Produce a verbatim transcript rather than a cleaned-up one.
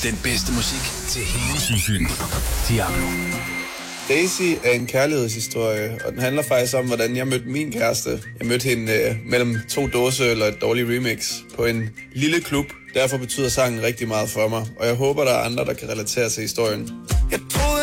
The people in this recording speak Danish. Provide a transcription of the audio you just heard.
Den bedste musik til hele Sydfyn. Diablo. Daisy er en kærlighedshistorie, og den handler faktisk om, hvordan jeg mødte min kæreste. Jeg mødte hende øh, mellem to dåseøl og et dårligt remix på en lille klub. Derfor betyder sangen rigtig meget for mig, og jeg håber, der er andre, der kan relatere til historien. Jeg troede,